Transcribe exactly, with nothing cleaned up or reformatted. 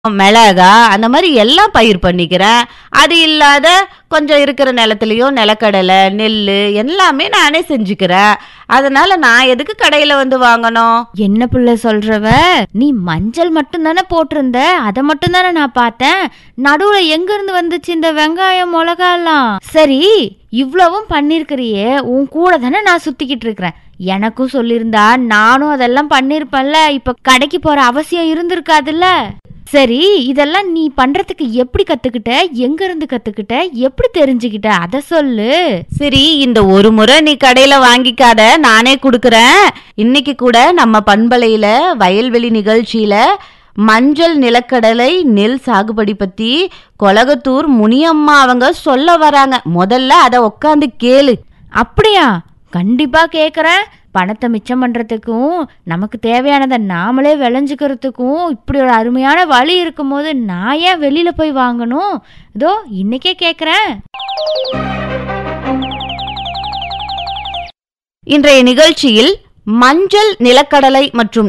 மிளகா அந்த மாதிரி எல்லாம் பயிர் பண்ணிக்கிறேன். அது இல்லாத கொஞ்சம் இருக்கிற நிலத்துலயும் நிலக்கடலை, நெல்லு எல்லாமே நானே செஞ்சுக்கிறேன். அதனால நான் எதுக்கு கடையில வந்து வாங்கணும்? என்ன புள்ள சொல்றவ? நீ மஞ்சள் மட்டும் தானே போட்டிருந்த, அதை மட்டும் தானே நான் பார்த்தேன். நடுவுல எங்க இருந்து வந்துச்சு இந்த வெங்காயம் மிளகாலாம்? சரி, இவ்வளவும் பண்ணிருக்கிறியே, உன் கூட தானே நான் சுத்திக்கிட்டு இருக்கிறேன். எனக்கும் சொல்லியிருந்தா நானும் அதெல்லாம் பண்ணிருப்பேன்ல. இப்ப கடைக்கு போற அவசியம் இருந்திருக்காதுல்ல. சரி, இதெல்லாம் நீ பண்றதுக்கு எப்படி கத்துக்கிட்ட? எங்க இருந்து கத்துக்கிட்ட? எப்படி தெரிஞ்சுக்கிட்ட? அத சொல்லு. சரி, இந்த ஒரு முறை நீ கடையில வாங்கிக்காத, நானே குடுக்கறேன். இன்னைக்கு கூட நம்ம பண்பலையில வயல்வெளி நிகழ்ச்சியில மஞ்சள் நிலக்கடலை நெல் சாகுபடி பத்தி கொலகத்தூர் முனியம்மா அவங்க சொல்ல வராங்க. முதல்ல அத உட்காந்து கேளு. அப்படியா? கண்டிப்பா கேக்குறேன். பணத்தை மிச்சம் பண்றதுக்கும் நமக்கு தேவையானதை நாமளே விளைஞ்சுக்கிறதுக்கும் இப்படி ஒரு அருமையான வழி இருக்கும்போது நான் ஏன் வெளியில போய் வாங்கணும்? இதோ இன்னைக்கே கேக்குறேன். இன்றைய நிகழ்ச்சியில் மஞ்சள் நிலக்கடலை மற்றும்